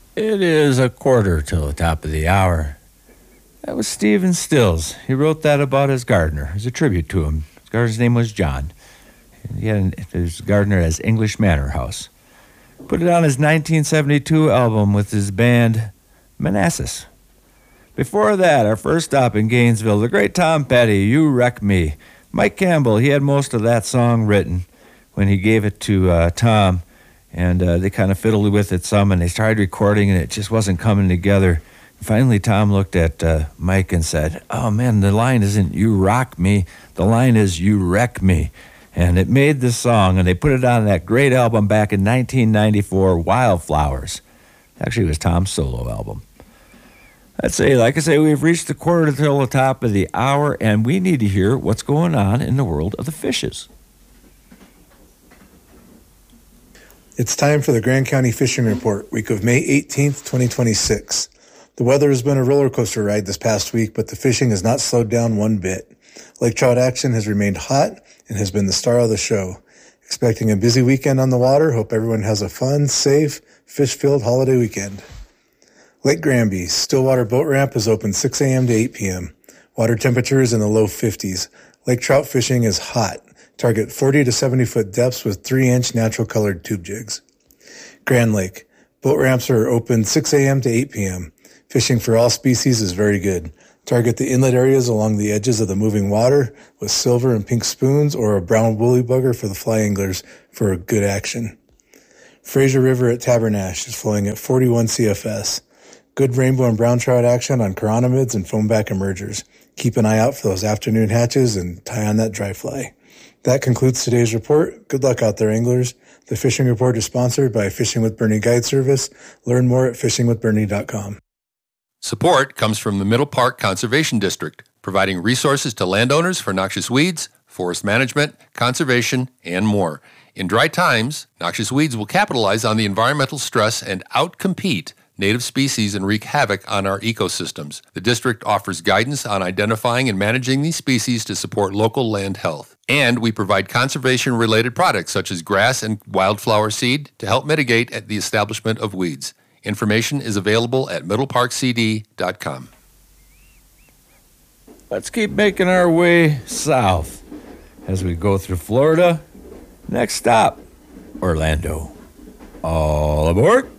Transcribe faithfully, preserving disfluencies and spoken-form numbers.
It is a quarter till the top of the hour. That was Stephen Stills. He wrote that about his gardener as a tribute to him. His gardener's name was John. He had an, his gardener as English Manor House. Put it on his nineteen seventy-two album with his band Manassas. Before that, our first stop in Gainesville, the great Tom Petty, You Wreck Me. Mike Campbell, he had most of that song written when he gave it to uh, Tom, and uh, they kind of fiddled with it some, and they started recording, and it just wasn't coming together. Finally, Tom looked at uh, Mike and said, oh, man, the line isn't you rock me. The line is you wreck me. And it made this song, and they put it on that great album back in nineteen ninety-four, Wildflowers. Actually, it was Tom's solo album. I'd say, like I say, we've reached the quarter till the top of the hour, and we need to hear what's going on in the world of the fishes. It's time for the Grand County Fishing Report, week of May eighteenth, twenty twenty-six. The weather has been a roller coaster ride this past week, but the fishing has not slowed down one bit. Lake trout action has remained hot and has been the star of the show. Expecting a busy weekend on the water. Hope everyone has a fun, safe, fish-filled holiday weekend. Lake Granby, Stillwater Boat Ramp is open six a.m. to eight p.m. Water temperature is in the low fifties. Lake trout fishing is hot. Target forty to seventy foot depths with three inch natural colored tube jigs. Grand Lake, boat ramps are open six a.m. to eight p.m. Fishing for all species is very good. Target the inlet areas along the edges of the moving water with silver and pink spoons or a brown woolly bugger for the fly anglers for good action. Fraser River at Tabernash is flowing at forty-one C F S. Good rainbow and brown trout action on chironomids and foamback emergers. Keep an eye out for those afternoon hatches and tie on that dry fly. That concludes today's report. Good luck out there, anglers. The Fishing Report is sponsored by Fishing with Bernie Guide Service. Learn more at fishing with bernie dot com. Support comes from the Middle Park Conservation District, providing resources to landowners for noxious weeds, forest management, conservation, and more. In dry times, noxious weeds will capitalize on the environmental stress and outcompete native species and wreak havoc on our ecosystems. The district offers guidance on identifying and managing these species to support local land health. And we provide conservation-related products such as grass and wildflower seed to help mitigate the establishment of weeds. Information is available at middle park c d dot com. Let's keep making our way south as we go through Florida. Next stop, Orlando. All aboard.